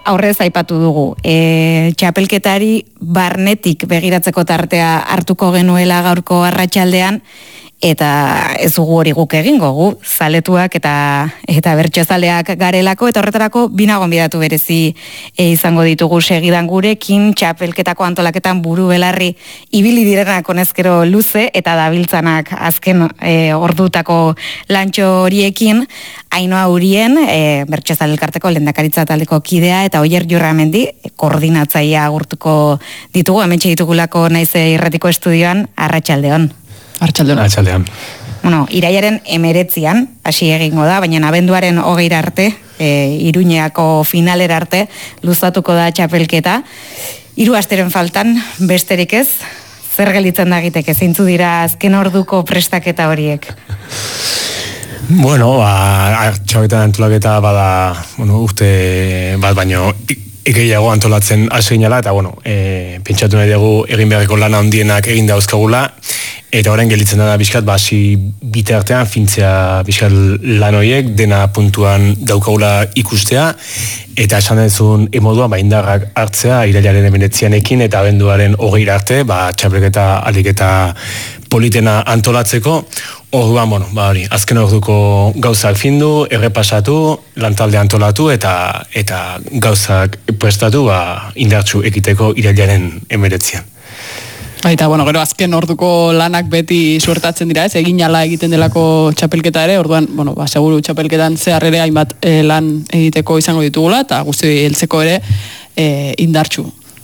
aurrez aipatu dugu, txapelketari barnetik begiratzeko tartea hartuko genuela gaurko arratsaldean, eta ez dugu hori guk egingo, gu zaletuak eta bertsozaleak garelako, eta horretarako bina gonbidatu berezi izango ditugu segidan gurekin, txapelketako antolaketan buru belarri ibili direnak honezkero luze, eta dabiltzanak azken ordutako lantxo horiekin, Ainhoa Urien, bertsozale elkarteko lehendakaritza taldeko kidea, eta Oier Jurramendi, koordinatzailea agurtuko ditugu, hementxe ditugulako naiz irratiko estudioan, arratsaldeon. Arratsaldeon. Bueno, iraiaren 19an hasi egingo da, baina abenduaren 20 arte, Iruñeako finalera arte, luzatuko da txapelketa. 3 asteren faltan, besterik ez, zer gelditzen da egiteke, zeintzu dira azken orduko prestaketa horiek? Bueno, txapelketan antolaketa bada, urte bat baino gehiago antolatzen hasi ginela, eta pentsatu nahi dugu egin beharreko lana handienak egin dauzkagula, eta orain gelditzen da bizkat, hasi bitartean fintzea bizkat lan horiek, dena puntuan daukagula ikustea, eta esan dezun emoduan indarrak hartzea irailaren 19anekin eta abenduaren 20 arte, txapelketa alik eta politena antolatzeko. Orduan, hori, azken orduko gauzak findu, errepasatu, lantalde antolatu eta gauzak prestatu indartsu ekiteko irailaren 19an. Eta, gero azken orduko lanak beti suertatzen dira, ez? Egin ala egiten delako txapelketa ere, orduan, seguru txapelketan zehar ere hainbat lan egiteko izango ditugula, eta guzti heltzeko ere indartsu.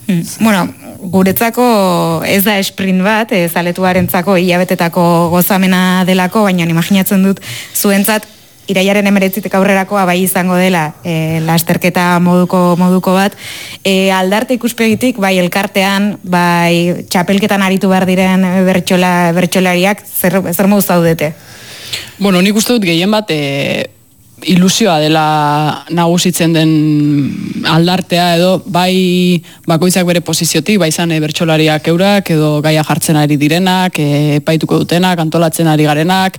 Guretzako ez da sprint bat, zaletuarentzako hilabetetako gozamena delako, baina imaginatzen dut zuentzat irailaren 19tik aurrerakoa bai izango dela lasterketa moduko bat. Aldarte ikuspegitik, bai elkartean, bai txapelketan aritu behar diren bertsolariak, zer moduz zaudete? Nik uste dut gehien bat ilusioa dela nagusitzen den aldartea edo bai bakoitzak bere posiziotik, bai izan bertsolariak eurak edo gaia jartzen ari direnak, epaituko dutenak, antolatzen ari garenak,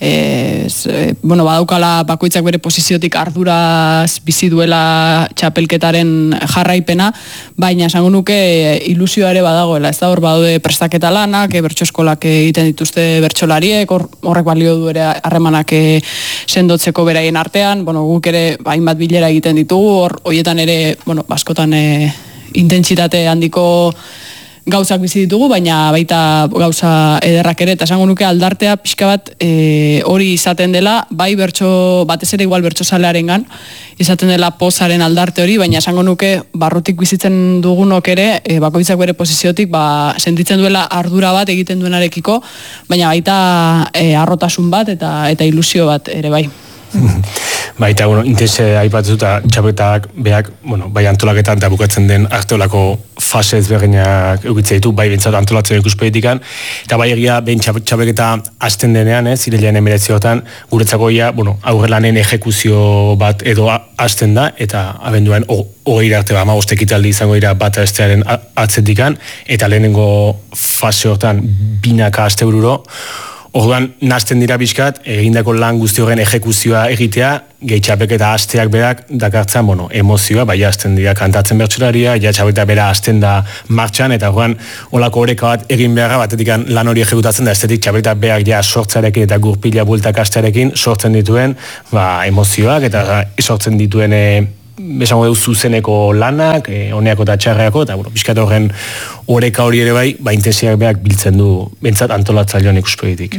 badaukala bakoitzak bere posiziotik arduraz bizi duela txapelketaren jarraipena, baina esango nuke ilusioa ere badagoela, ez da hor badaude prestaketa lanak, bertso eskolak egiten dituzte bertsolariek, horrek balio du ere harremanak sendotzeko beraien artean, guk ere hainbat bilera egiten ditugu, horietan ere, askotan intentsitate handiko gauzak bizi ditugu, baina baita gauza ederrak ere, eta esango nuke aldartea pixka bat hori izaten dela, bai batez ere igual bertsozalearengan, izaten dela pozaren aldarte hori, baina esango nuke barrutik bizitzen dugunok ere, bakoitzak bere posiziotik, sentitzen duela ardura bat egiten duenarekiko, baina baita harrotasun bat eta ilusio bat ere bai. Baita, intense aipatzu eta txapelketak beak, bai antolaketan eta bukatzen den arteolako fase ezberdinak eukitzea ditu, bai bentsat antolatzen ikuspegitikan, eta bai egia behin txapelketa hasten denean, irailaren 19 guretzako aurrelanen ejekuzio bat edo hasten da, eta abenduan 20 arte 15 ekitaldi izango dira bata bestearen atzetikan, eta lehenengo fase hortan binaka astebururo. Orduan, nazten dira bizkat, egindako lan guzti horren ejekuzioa egitea, gehi txapelketa hasteak berak dakartzen, emozioa, bai hasten dira kantatzen bertsolaria, ja txapelketa bera hasten da martxan, eta orduan, olako horeka bat egin beharra, batetik lan hori ejekutatzen da, estetik txapelketa berak ja sortzarekin eta gurpila bueltak hastearekin sortzen dituen emozioak, eta sortzen dituen esango dugu zuzeneko lanak, honeako eta txarreako, eta bizkat horren oreka hori ere bai intensiak beak biltzen du, bentsat antolatzailean ikuspegitik.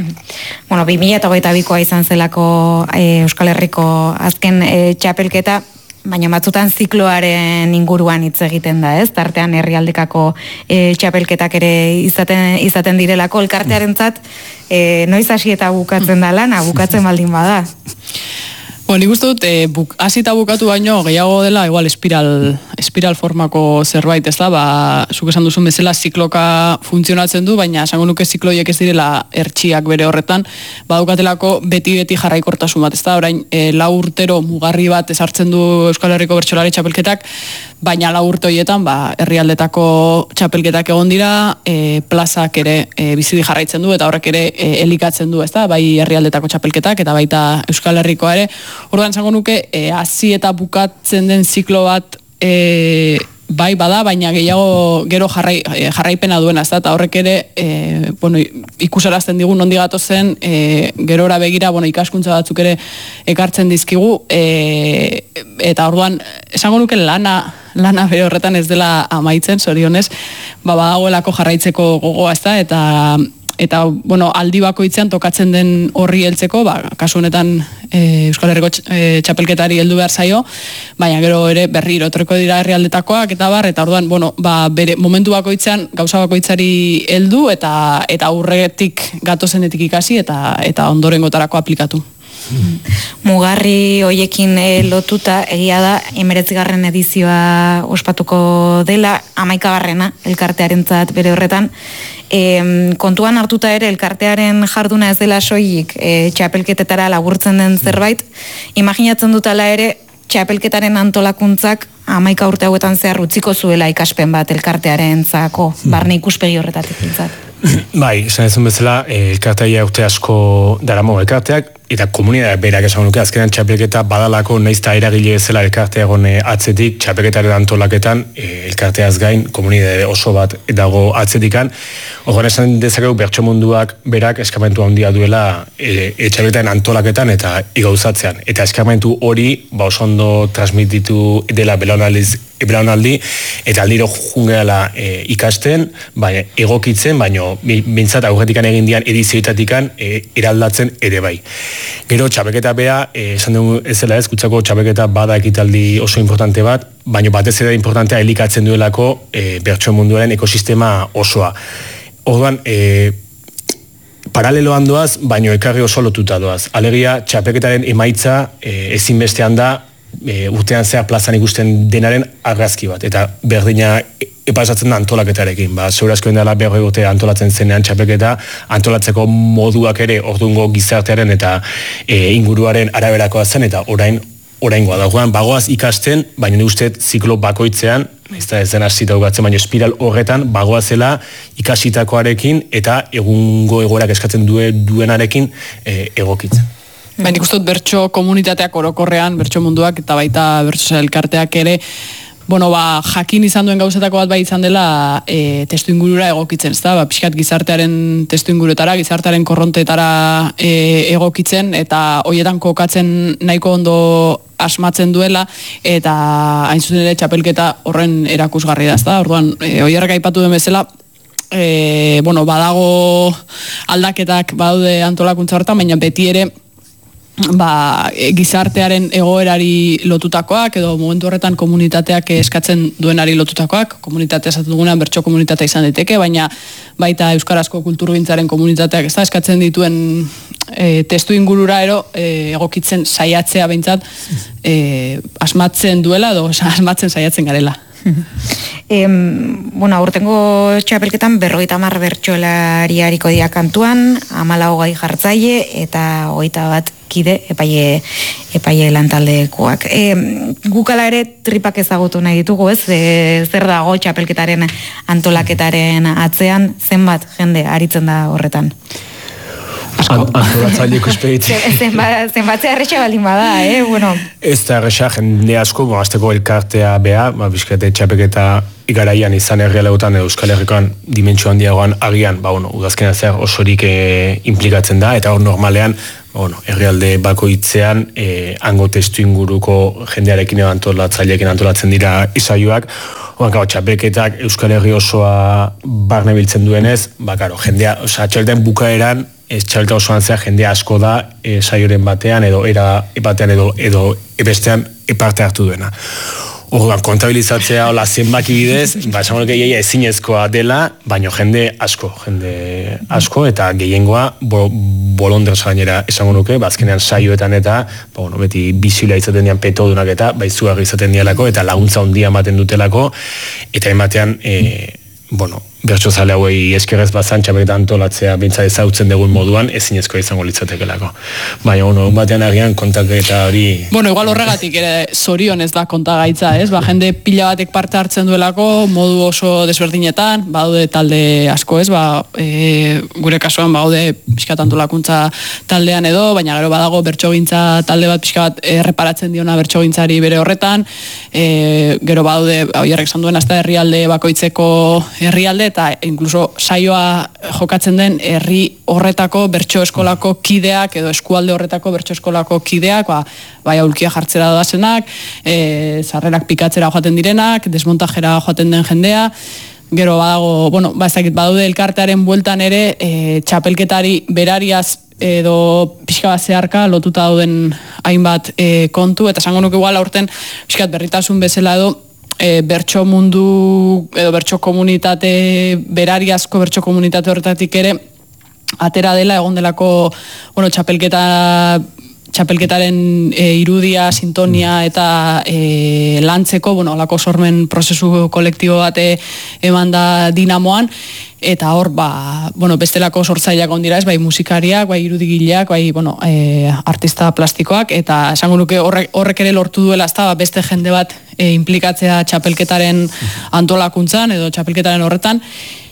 2022koa izan zelako Euskal Herriko azken txapelketa, baina batzutan zikloaren inguruan hitz egiten da, ez? Tartean herrialdekako txapelketak ere izaten direlako, elkartearentzat noiz hasi eta bukatzen da lana, bukatzen baldin bada. Nik uste dut, hasi eta bukatu baino gehiago dela, igual espiral formako zerbait, ez da, zuk esan duzun bezala zikloka funtzionatzen du, baina esango nuke zikloiek ez direla ertxiak bere horretan, badukatelako beti jarraikortasun bat, ez da, orain 4 urtero mugarri bat ezartzen du Euskal Herriko bertsolari txapelketak, baina 4 urte horietan, herrialdetako txapelketak egon dira, plazak ere bizidi jarraitzen du, eta horrek ere elikatzen du, ez da, bai herrialdetako txapelketak, eta baita Euskal Herrikoa ere. Orduan, esango nuke, hasi eta bukatzen den ziklo bat bai bada, baina gehiago gero jarraipena duena, eta horrek ere ikusarazten digu nondi gatozen, gerora begira ikaskuntza batzuk ere ekartzen dizkigu, eta orduan esango nuke lana bere horretan ez dela amaitzen, zorionez, badagoelako jarraitzeko gogoa, eta aldi bakoitzean tokatzen den horri heltzeko, kasu honetan Euskal Herriko txapelketari heldu behar zaio, baina gero ere berriro etorriko dira herrialdetakoak eta orduan, bere momentu bakoitzean gauza bakoitzari heldu eta aurretik gatozenetik ikasi eta ondorengotarako aplikatu. Mugarri hoiekin lotuta egia da 19. edizioa ospatuko dela, 11. elkartearentzat bere horretan. Kontuan hartuta ere elkartearen jarduna ez dela soilik txapelketetara laburtzen den zerbait, imaginatzen dutala ere txapelketaren antolakuntzak 11 urte hauetan zehar utziko zuela ikaspen bat elkartearentzako, barne ikuspegi horretatik bintzat. Bai, esan ezun bezala, elkarteaia urte asko daramo elkarteak, eta komunitateak berak esan nuke, azkenan txapelketa badalako naizta eragile ezela elkartea gone atzetik, txapelketaren antolaketan, elkarteaz gain, komunitate oso bat dago atzetikan. Horren esan dezakegu bertso munduak berak eskamentu handia duela txapelketaren antolaketan eta igauzatzean. Eta eskamentu hori oso ondo transmititu dela belaunaldi, eta aldiro jungeala ikasten, baina egokitzen, baina bintzat aurretikan egin dian edizioetatikan eraldatzen ere bai. Gero txapelketa bea, esan dugu ezela ez, kutsako txapelketa bada ekitaldi oso importante bat, baina batez ere importantea elikatzen duelako bertso munduaren ekosistema osoa. Orduan, paraleloan doaz, baina ekarri oso lotuta doaz. Alegia, txapelketaren emaitza ezinbestean da urtean zehar plazan ikusten denaren argazki bat, eta berdina pasatzen da antolaketarekin. Zeur askoen dela 40 urte antolatzen zenean txapelketa, antolatzeko moduak ere ordungo gizartearen eta inguruaren araberakoa zen, eta oraingoa da. Bagoaz ikasten, baina ni uste ziklo bakoitzean, ez den hasita ugatzen, baina espiral horretan bagoazela ikasitakoarekin eta egungo egoerak eskatzen duenarekin egokitzen. Baina ikustut bertso komunitateak orokorrean, bertso munduak eta baita bertso elkarteak ere, jakin izan duen gauzetako bat bai izan dela testu ingurura egokitzen, ez da? Pixkat gizartearen testu ingurutara, gizartearen korrontetara egokitzen, eta hoietan kokatzen nahiko ondo asmatzen duela, eta hain zuten ere txapelketa horren erakusgarri da, ez da? Orduan, hoierrak aipatu den bezala, badago aldaketak badaude antolakuntza horretan, baina beti ere gizartearen egoerari lotutakoak edo momentu horretan komunitateak eskatzen duenari lotutakoak, komunitatea esaten dugunean bertso komunitatea izan daiteke, baina baita euskarazko kulturgintzaren komunitateak ez da eskatzen dituen testu ingurura egokitzen saiatzea behintzat asmatzen duela edo asmatzen saiatzen garela. Aurtengo txapelketan 50 bertsolari hariko dira kantuan, 14 jartzaile eta 21 kide epaile lantaldekoak. Gukala ere tripak ezagutu nahi ditugu, ez? Zer dago txapelketaren antolaketaren atzean, zenbat jende aritzen da horretan? Antolatzaile ikuspegitzen. Zenbatzea erresa baldin bada, Ez da erresa, jende asko, azteko elkartea beha, bizkate txapelketa igaraian izan herrialegotan Euskal Herrikoan dimentsio handiagoan agian, udazkenean zer osorik implikatzen da, eta hor normalean, herrialde bakoitzean hango testu inguruko jendearekin antolatzaileekin antolatzen dira izaioak. Txapelketak Euskal Herri osoa barne biltzen duenez, jendea, txapelketan bukaeran, txapelketa osoan zea jendea asko da saioren batean edo era batean edo bestean parte hartu duena. Orduan, kontabilizatzea hola zenbaki bidez, esango nuke ezinezkoa dela, baino jende asko eta gehiengoa bolondres gainera esango nuke, azkenean saioetan eta beti bizila izaten dian petodunak eta baizugarri izaten dialako eta laguntza handia ematen dutelako, eta ematean bertsozale hauei eskerrez bazan txapelketa antolatzea bintza ezautzen dugun moduan ezinezko izango litzatekelako. Baina, batean agian kontaketa hori... Bueno, igual horregatik ere zorion ez da kontagaitza, ez? Ba, jende pila batek parte hartzen duelako, modu oso desberdinetan, baude talde asko, ez? Ba, gure kasuan baude pixkat antolakuntza taldean edo, baina gero badago bertsogintza talde bat pixka bat erreparatzen diona bertsogintzari bere horretan, gero baude, oierrek esan duen, hasta herrialde bakoitzeko herrialde, eta incluso saioa jokatzen den herri horretako bertso eskolako kideak edo eskualde horretako bertso eskolako kideak, bai aulkia jartzera doazenak, sarrerak pikatzera joaten direnak, desmontajera joaten den jendea, gero badago, bueno, badaude elkartearen bueltan ere, txapelketari berariaz edo pixka bat zeharka lotuta dauden hainbat kontu, eta esango nuke igual aurten pixkat berritasun bezala edo, bertso mundu edo bertso komunitate, berariazko bertso komunitate horretatik ere atera dela, egon delako, bueno, txapelketaren irudia, sintonia eta lantzeko, bueno, olako sormen prozesu kolektibo bate eman da dinamoan, eta hor, bueno, bestelako sortzaileak ondira ez, bai musikariak, bai irudigileak, bai, bueno, artista plastikoak, eta esango nuke horrek ere lortu duela, ez da, beste jende bat implikatzea txapelketaren antolakuntzan, edo txapelketaren horretan,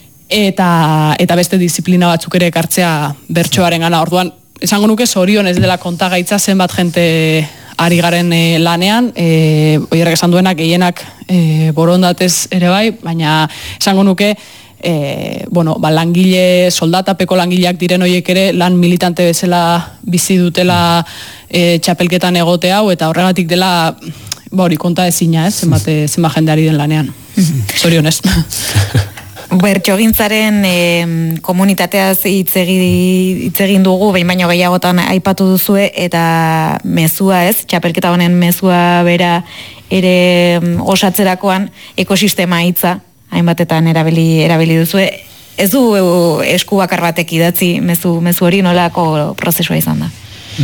eta beste disiplina batzuk ere ekartzea bertsoaren gana, orduan, esango nuke zorion ez dela kontagaitza zenbat jente ari garen lanean, oierrek esan duenak gehienak borondatez ere bai, baina esango nuke bueno, langile, soldatapeko langileak diren horiek ere lan militante bezala bizi dutela txapelketan egote hau, eta horregatik dela hori konta ezina, zenbat jendeari den lanean. Zorionez. Bertsogintzaren komunitateaz hitz egin dugu, behin baino gehiagotan aipatu duzue, eta mezua ez, txapelketa honen mezua bera ere osatzerakoan ekosistema hitza, hainbatetan erabili duzue. Ez du esku bakar batek idatzi mezu hori, nolako prozesua izan da?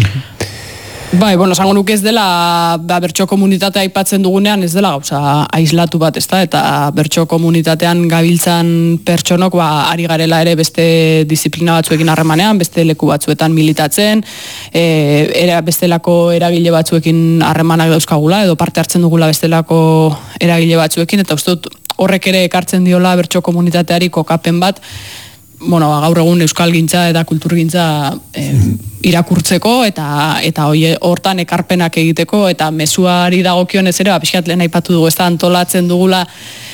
Bai, bueno, esango nuke ez dela, bertso komunitatea aipatzen dugunean ez dela gauza aislatu bat, ezta, eta bertso komunitatean gabiltzan pertsonok ari garela ere beste disiplina batzuekin harremanean, beste leku batzuetan militatzen, bestelako eragile batzuekin harremanak dauzkagula, edo parte hartzen dugula bestelako eragile batzuekin, eta uste dut horrek ere ekartzen diola bertso komunitateari kokapen bat, bueno, gaur egun euskalgintza eta kulturgintza irakurtzeko eta hortan ekarpenak egiteko, eta mezuari dagokionez ere, pixkat lehen aipatu dugu, ez da antolatzen dugula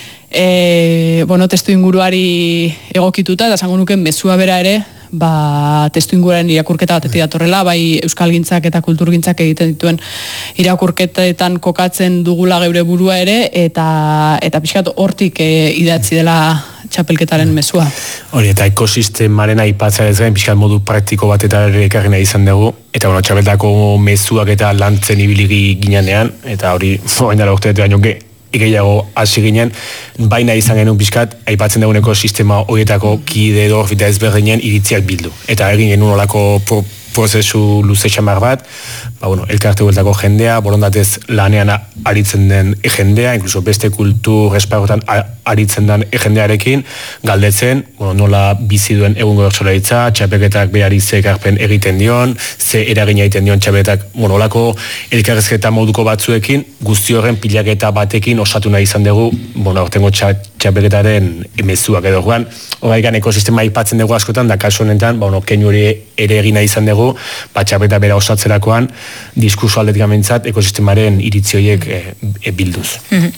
bueno, testu inguruari egokituta, eta esango nuke mezua bera ere, testu inguruaren irakurketa batetik datorrela, bai euskalgintzak eta kulturgintzak egiten dituen irakurketetan kokatzen dugula geure burua ere, eta pixkat hortik idatzi dela txapelketaren mezua. Hori, eta ekosistemaren aipatzea ez gain, pixkat modu praktiko bat eta ekarri nahi izan dugu, eta bueno, txapeltako mezuak eta lantzen ibiligi ginean, eta hori, bain dara urteetu baino gehiago hasi ginen, baina izan genuen pixkat, aipatzen duguneko sistema horietako kide edo eta ezberdinen iritziak bildu. Eta egin genuen olako prozesu luze xamar bat, elkarte bueltako jendea, borondatez lanean aritzen den jendea, inkluso beste kultur espagotan aritzen den jendearekin, galdetzen, nola bizi duen egungo bertsolaritza, txapelketak behari ze ekarpen egiten dion, ze eragina egiten dion txapelketak, olako elkarrezketa moduko batzuekin, guzti horren pilaketa batekin osatu nahi izan dugu, ortengo txapelketaren mezuak edo joan, horregan ekosistema aipatzen dugu askotan, da kasu honetan, keinu hori ere egin nahi izan dugu, txapelketa bera osatzerakoan, diskurso aldetik amentzat, ekosistemaren iritzi horiek bilduz.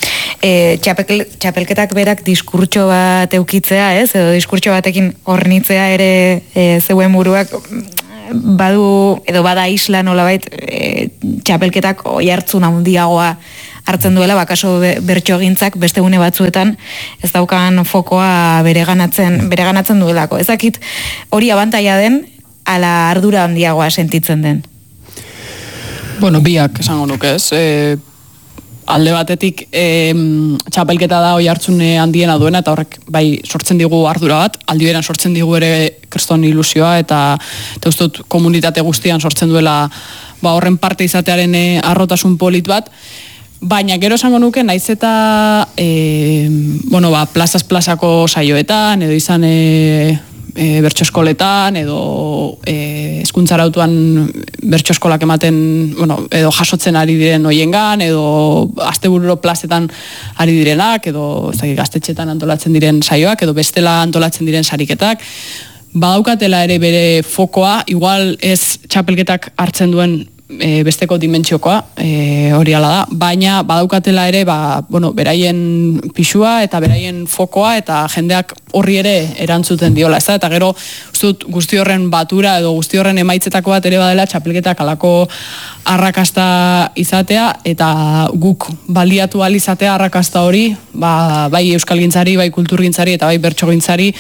Txapelketak berak diskurtso bat eukitzea, ez? Edo diskurtso batekin hornitzea ere zeuen buruak badu, edo bada isla nolabait, txapelketak oihartzun handiagoa hartzen duela, bakaso bertsogintzak beste une batzuetan ez daukan fokoa bereganatzen duelako. Ezakit hori abantaila den, ala ardura handiagoa sentitzen den? Bueno, biak esango nuke, ez? Alde batetik txapelketa da oihartzune handiena duena, eta horrek bai sortzen digu ardura bat, aldi beran sortzen digu ere kriston ilusioa, eta uste dut komunitate guztian sortzen duela horren parte izatearen arrotasun polit bat, Baina gero esango nuke, naiz eta plazako saioetan, edo izan bertso eskoletan, edo hezkuntzarautuan bertso eskolak ematen, edo jasotzen ari diren hoiengan, edo astebururo plazetan ari direnak, edo gaztetxetan antolatzen diren saioak, edo bestela antolatzen diren sariketak, badaukatela ere bere fokoa, igual ez txapelketak hartzen duen besteko dimentsiokoa, hori ala da, baina badaukatela ere, beraien pixua eta beraien fokoa eta jendeak horri ere erantzuten diola, ez da? Eta gero, ustut, guzti horren batura edo guzti horren emaitzetako bat ere badela txapelketak alako arrakasta izatea eta guk baliatu ahal izatea arrakasta hori, bai euskalgintzari, bai kulturgintzari eta bai bertsogintzari,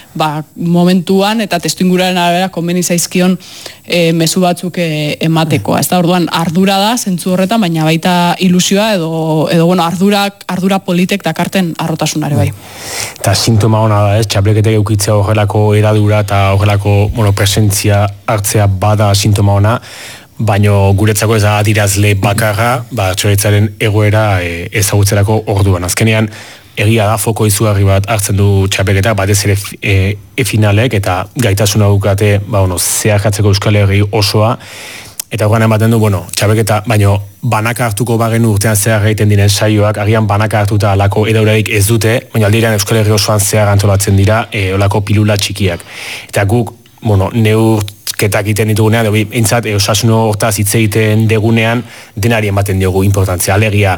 momentuan eta testuinguraren arabera konbeni zaizkion mezu batzuk emateko. Ez da, orduan, ardura da, zentzu horretan, baina baita ilusioa edo ardura politek dakarten arrotasunare bai. Eta sintoma hona da, txapelketek eukitzea horrelako eradura eta horrelako presentzia hartzea bada sintoma hona, baino guretzako ez da adirazle bakarra, txoretzaren egoera ezagutzerako orduan. Azkenean, egia da, foko izugarri bat hartzen du txapelketak, batez ere finalek, eta gaitasuna dukate, zeharkatzeko Euskal Herri osoa, eta horren ematen du, txapelketa, baino banaka hartuko bagenu urtean zehar egiten diren saioak, agian banaka hartuta alako edaurarik ez dute, baina aldiran Euskal Herri osoan zehar antolatzen dira, olako pilula txikiak. Eta guk, neurketak egiten ditugunean, entzat, osasuno hortaz hitz egiten degunean, denari ematen diogu importantzia, alegia,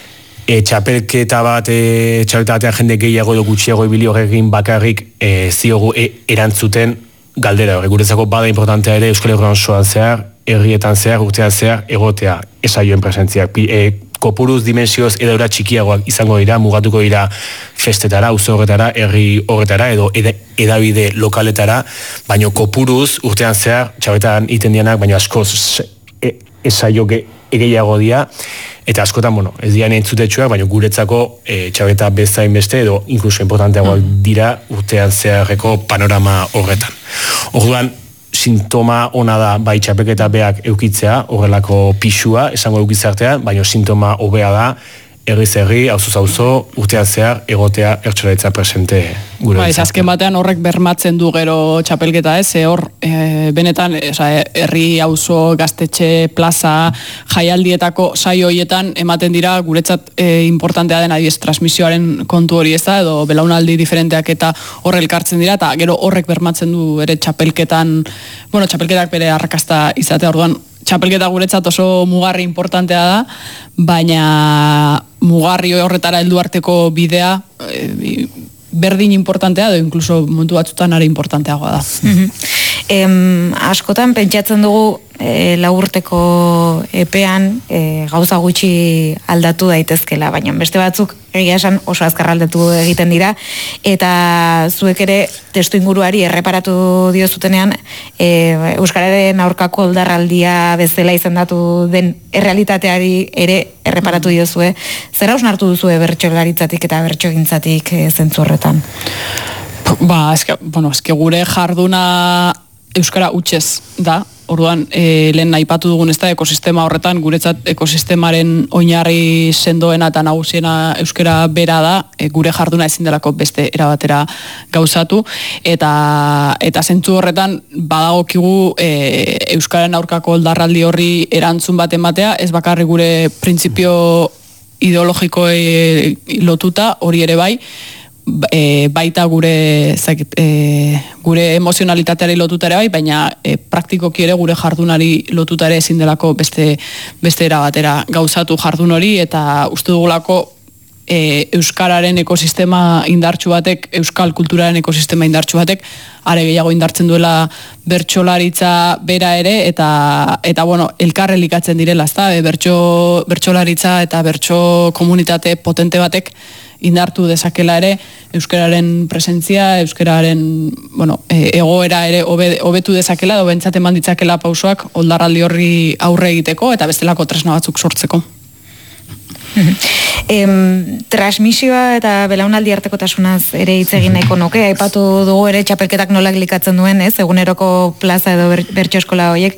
txapelketa batean jende gehiago edo gutxiago ibili horrekin bakarrik ziogu erantzuten galdera hori. Guretzako bada importantea ere Euskal Herrian osoan zehar, herrietan zehar, urtean zehar, egotea esaioen presentziak. Kopuruz, dimensioz, edaura txikiagoak izango dira, mugatuko dira festetara, auzo horretara, herri horretara, edo edabide lokaletara, baino kopuruz, urtean zehar, txabetan iten dianak, baino askoz esaio gehiago dira, eta askotan, ez dian entzutetxuak, baina guretzako txabeta bezain beste, edo inkluso importanteagoak dira urtean zeharreko panorama horretan. Orduan, sintoma ona da bai txapelketa beak eukitzea, horrelako pixua, esango eukizartean, baina sintoma hobea da, herri, auzo, urtean zehar, egotea ertxolaritza presente gure. Azken batean horrek bermatzen du gero txapelketa ez, hor, benetan, herri, auzo, gaztetxe, plaza, jaialdietako saio horietan ematen dira guretzat importantea den adibidez transmisioaren kontu hori ez da, edo belaunaldi diferenteak eta horre elkartzen dira, eta gero horrek bermatzen du ere txapelketan, txapelketak bere arrakasta izatea, orduan, txapelketa guretzat oso mugarri importantea da, baina mugarri horretara heldu arteko bidea berdin importantea da, inkluso momentu batzutan are importanteagoa da. Askotan pentsatzen dugu laburteko epean gauza gutxi aldatu daitezkela, baina beste batzuk egia esan oso azkar aldatu egiten dira, eta zuek ere testu inguruari erreparatu diozutenean Euskararen aurkako oldarraldia bezala izendatu den errealitateari ere erreparatu diozue. Zer hausnartu duzue bertsolaritzatik eta bertsogintzatik zentzu horretan? Eske gure jarduna Euskara hutsez da, orduan lehen aipatu dugun ez da ekosistema horretan, guretzat ekosistemaren oinarri sendoena eta nagusiena euskara bera da, gure jarduna ezin delako beste erabatera gauzatu, eta zentzu horretan badagokigu euskararen aurkako oldarraldi horri erantzun bat ematea, ez bakarri gure printzipio ideologiko lotuta, hori ere bai, baita gure emozionalitateari lotuta ere bai, baina praktikoki ere gure jardunari lotuta ere ezin delako beste erabatera gauzatu jardun hori, eta uste dugulako euskararen ekosistema indartsu batek, euskal kulturaren ekosistema indartsu batek are gehiago indartzen duela bertsolaritza bera ere, eta elkar elikatzen direla, ezta? Bertsolaritza eta bertso komunitate potente batek indartu dezakela ere euskararen presentzia, euskararen egoera ere hobetu dezakela, edo bentsat eman ditzakela pausoak oldarraldi horri aurre egiteko eta bestelako tresna batzuk sortzeko. Transmisioa eta belaunaldi artekotasunaz ere hitz egin nahiko nuke, aipatu dugu ere txapelketak nola glikatzen duen, ez, eguneroko plaza edo bertso eskola horiek,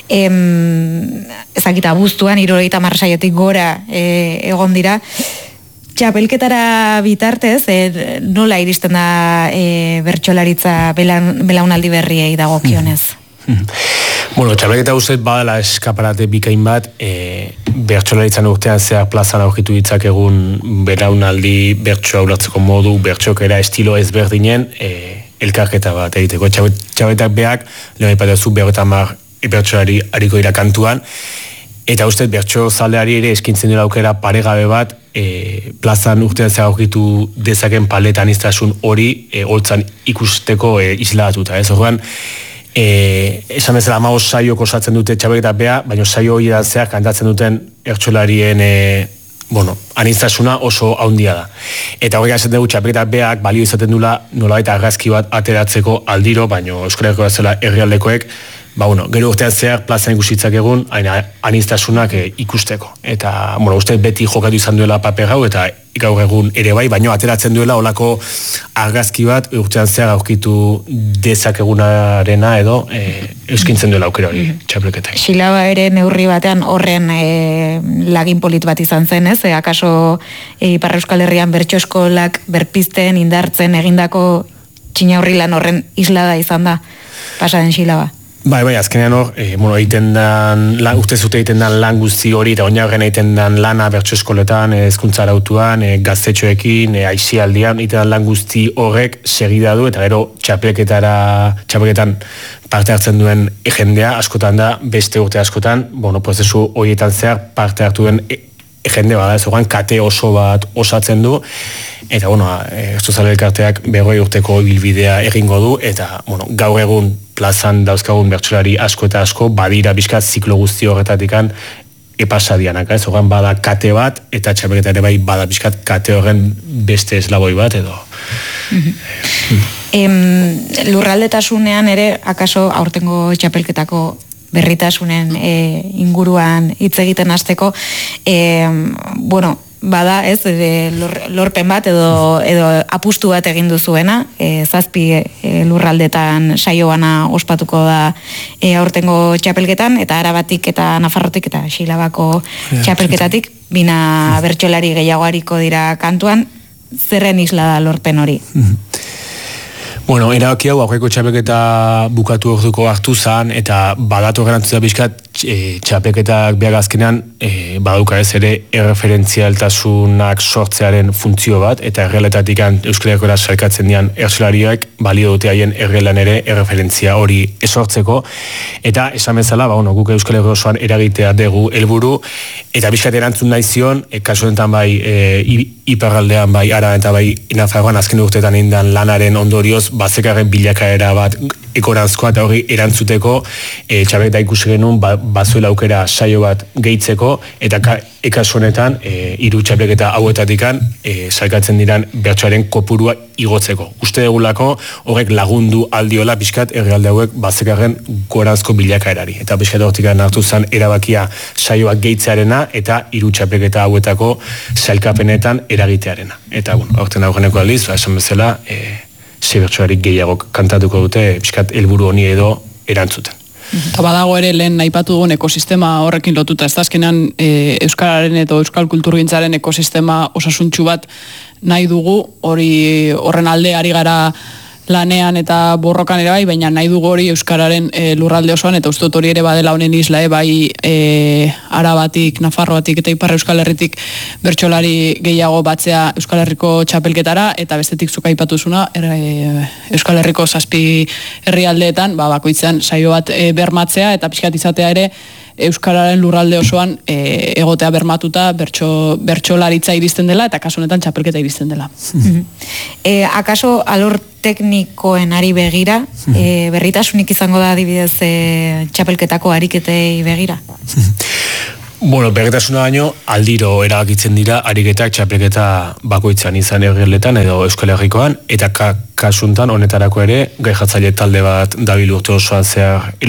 ezakita abuztuan, 70 saiotik gora egon dira, txapelketara bitartez, nola iristen da bertsolaritza belaunaldi berriei dagokionez? Bueno, txapelketa guztiet badala eskaparate bikain bat, bertsolaritzan urtean zehar plazan aurkitu ditzakegun belaunaldi bertsoa ulertzeko modu, bertsokera estilo ezberdinen elkarketa bat egiteko. Txapelketak beak, lehen ipatuzu 50 bertsolari hariko dira kantuan, eta ustez bertso zaleari ere eskintzen dira aukera paregabe bat, plazan urtean zehar aurkitu dezaken paletan iztasun hori holtzan ikusteko isladatuta, ez horrean, esan bezala 15 saiok osatzen dute txapelketa bea, baina saio hori da zehar kantatzen duten ertsolarien aniztasuna oso handia da. Eta horrek esaten dugu txapelketa beak balio izaten dula nolabait argazki bat ateratzeko aldiro, baina Euskal Herriko zela herrialdekoek, gero urtean zehar plazan ikusitzak egun aniztasunak ikusteko. Eta, uste beti jokatu izan duela paper hau, eta gaur egun ere bai, baina ateratzen duela olako argazki bat urtean zehar aurkitu dezakegunarena edo euskintzen duela aukera hori txapelketak. Xilaba ere neurri batean horren lagin polit bat izan zen, ez? Akaso Ipar Euskal Herrian bertso eskolak berpizten, indartzen, egindako txinaurri lan horren islada izan da, pasaden Xilaba. Bai, azkenean hor, egiten dan, uste zute egiten dan lan guzti hori, eta oinarren egiten dan lana bertso eskoletan, hezkuntza arautuan, gaztetxoekin, aisialdian, egiten dan lan guzti horrek segida du, eta gero txapelketan parte hartzen duen jendea, askotan da, beste urte askotan, prozesu horietan zehar parte hartu duen jende bada, ez horrean kate oso bat osatzen du, eta, Estuzale elkarteak 20 urteko ibilbidea egingo du, eta, gaur egun plazan dauzkagun bertsolari asko eta asko, badira bizkat ziklo guzti horretatikan epasadianak, ez horrean bada kate bat, eta txapelketa ere bai bada bizkat kate horren beste eslaboi bat, edo. Lurraldetasunean ere, akaso aurtengo txapelketako berritasunen inguruan hitz egiten hasteko, bada, ez, lorpen bat edo apustu bat egin duzuena, 7 lurraldetan saioana ospatuko da aurtengo txapelketan, eta Arabatik eta Nafarrotik eta Xilabako txapelketatik, bina bertsolari gehiago hariko dira kantuan, zerren isla da lorpen hori? Erabaki hau aurreko txapelketa bukatu orduko hartu zan, eta badatu gerantzu da bizkat txapelketak behar azkenean badauka ez ere erreferentzialtasunak sortzearen funtzio bat, eta errealetatik Euskal Herrikora salkatzen dian ertsolariak balio dute haien errelan ere erreferentzia hori esortzeko, eta esan bezala, guk Euskal Herri osoan eragitea dugu helburu, eta bizkat erantzun nahi zion, kasu honetan bai iparraldean bai Ara eta bai Nafarroan azken urteetan indan lanaren ondorioz bazekarren bilakaera bat ekorantzkoa, eta hori erantzuteko txapelketa ikusi genuen bazuela aukera saio bat gehitzeko, eta kasu honetan 3 txapelketa hauetatikan salkatzen diran bertsoaren kopurua igotzeko. Uste dugulako horrek lagundu aldiola bizkat herrialde hauek bazekarren gorantzko bilakaerari. Eta bizkat hortik hartu zen erabakia saioak gehitzearena eta 3 txapelketa hauetako salkapenetan eragitearena. Eta, horten aurreneko aldiz, esan bezala, bertsolarik gehiago kantatuko dute bizkat helburu honi edo erantzuten. Eta badago ere lehen aipatu dugun ekosistema horrekin lotuta, ez da azkenean Euskararen eta Euskal Kulturgintzaren ekosistema osasuntxu bat nahi dugu, horren alde ari gara lanean eta borrokan ere bai, baina nahi dugu hori Euskararen lurralde osoan, eta uste dut hori ere badela honen isla, bai Arabatik, Nafarroatik eta Ipar Euskal Herritik bertsolari gehiago batzea Euskal Herriko txapelketara, eta bestetik zuk aipatuzuna Euskal Herriko 7 herrialdeetan, bakoitzean saio bat bermatzea, eta pixkat izatea ere Euskararen lurralde osoan egotea bermatuta bertsolaritza iristen dela, eta kasu honetan txapelketa iristen dela. Akaso alor teknikoen ari begira, berritasunik izango da adibidez txapelketako ariketei begira? Berritasuna baino aldiro erabakitzen dira ariketak txapelketa bakoitzan izan herrialdetan edo Euskal Herrikoan, eta kasuntan honetarako ere gai jatzaile talde bat dabil urte osoan zehar